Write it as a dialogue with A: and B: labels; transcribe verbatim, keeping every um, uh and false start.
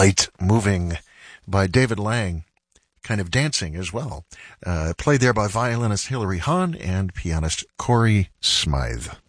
A: light, moving by David Lang, kind of dancing as well. Uh, played there by violinist Hilary Hahn and pianist Corey Smythe.